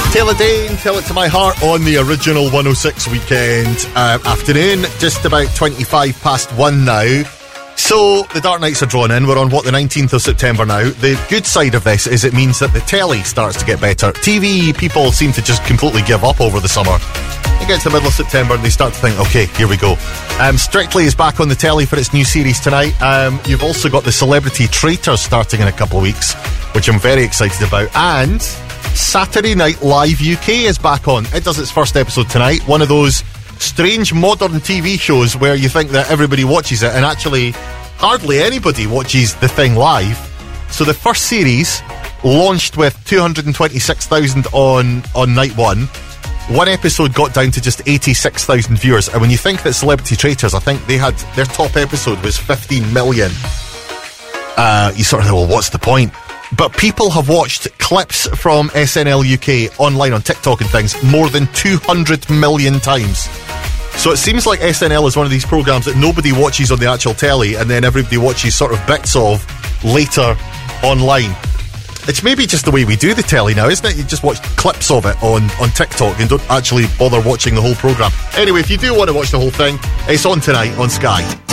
Taylor Dane, Tell It To My Heart on the original 106 weekend afternoon, just about 25 past 1 now. So, the Dark Nights are drawn in. We're on, the 19th of September now. The good side of this is it means that the telly starts to get better. TV people seem to just completely give up over the summer. It gets to the middle of September and they start to think, okay, here we go. Strictly is back on the telly for its new series tonight. You've also got the Celebrity Traitors starting in a couple of weeks, which I'm very excited about. And Saturday Night Live UK is back on. It does its first episode tonight. One of those strange modern TV shows where you think that everybody watches it and actually hardly anybody watches the thing live. So the first series launched with 226,000 on night one. One episode got down to just 86,000 viewers, and when you think that Celebrity Traitors, I think they had their top episode was 15 million. You sort of think, well, what's the point? But people have watched clips from SNL UK online on TikTok and things more than 200 million times. So it seems like SNL is one of these programmes that nobody watches on the actual telly and then everybody watches sort of bits of later online. It's maybe just the way we do the telly now, isn't it? You just watch clips of it on TikTok and don't actually bother watching the whole programme. Anyway, if you do want to watch the whole thing, it's on tonight on Sky.